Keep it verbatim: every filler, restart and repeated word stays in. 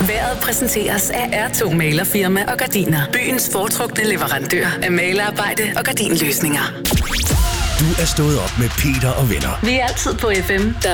Været præsenteres af R to Malerfirma og Gardiner. Byens foretrukne leverandør af malerarbejde og gardinløsninger. Du er stået op med Peter og venner. Vi er altid på F M. Der